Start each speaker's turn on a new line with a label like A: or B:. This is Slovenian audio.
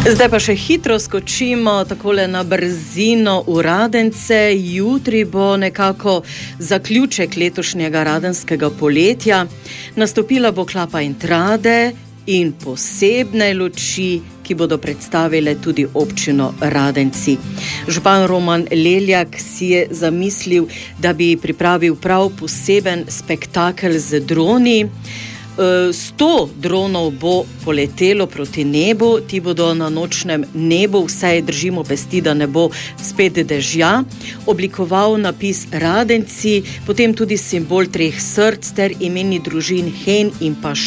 A: Zdaj pa še hitro skočimo takole na brzino v Radence. Jutri bo nekako zaključek letošnjega radenskega poletja. Nastopila bo klapa entrade in posebne luči, ki bodo predstavile tudi občino Radenci. Župan Roman Leljak si je zamislil, da bi pripravil prav poseben spektakel z droni. 100 dronov bo poletelo proti nebu, ti bodo na nočnem nebu, vsaj držimo pesti, da ne bo spet dežja, oblikoval napis Radenci, potem tudi simbol 3 src ter imeni družin Hen in pa